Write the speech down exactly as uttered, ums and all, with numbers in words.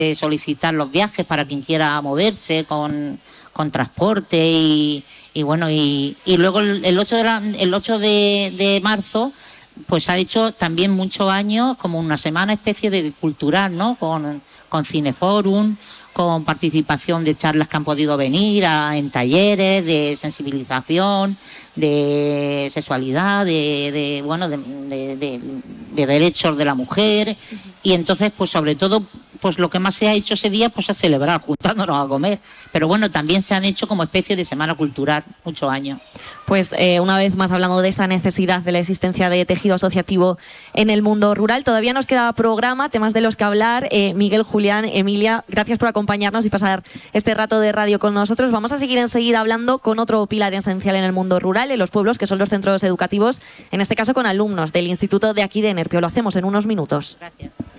de solicitar los viajes para quien quiera moverse con, con transporte y, y bueno, y, y luego el, el ocho de, la, el ocho de, de marzo pues ha hecho también muchos años como una semana especie de cultural, ¿no? Con, con Cineforum, con participación de charlas que han podido venir a, en talleres de sensibilización, de sexualidad, de, de bueno, de, de, de, de derechos de la mujer. Y entonces, pues sobre todo, pues lo que más se ha hecho ese día pues es celebrar, juntándonos a comer. Pero bueno, también se han hecho como especie de semana cultural muchos años. Pues eh, una vez más hablando de esa necesidad de la existencia de tejido asociativo en el mundo rural, todavía nos queda programa, temas de los que hablar. Eh, Miguel, Julián, Emilia, gracias por acompañarnos y pasar este rato de radio con nosotros. Vamos a seguir enseguida hablando con otro pilar esencial en el mundo rural, en los pueblos, que son los centros educativos, en este caso con alumnos del instituto de aquí de Nerpio. Lo hacemos en unos minutos. Gracias.